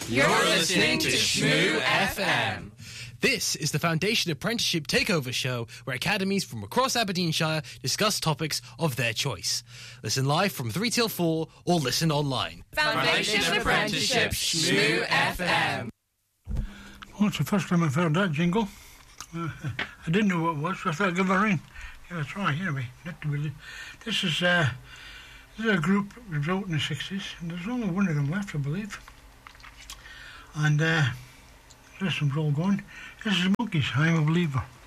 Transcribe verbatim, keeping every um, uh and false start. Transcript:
You're listening to Shmoo F M. This is the Foundation Apprenticeship Takeover Show, where academies from across Aberdeenshire discuss topics of their choice. Listen live from three till four, or listen online. Foundation Apprenticeship Shmoo F M. Well, it's the first time I've heard that jingle. Uh, I didn't know what it was, so I thought I'd give it a ring. Give it a try, anyway. Not to really. This is, uh, this is a group that was built in the sixties, and there's only one of them left, I believe. And uh, this one's all gone. This is the Monkeys, I'm a Believer.